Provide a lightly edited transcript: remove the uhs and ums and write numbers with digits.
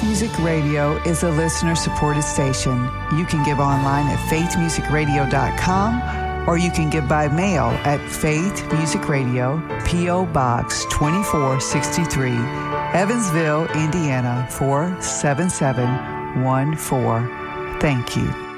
Faith Music Radio is a listener-supported station. You can give online at faithmusicradio.com, or you can give by mail at Faith Music Radio, P.O. Box 2463, Evansville, Indiana 47714. Thank you.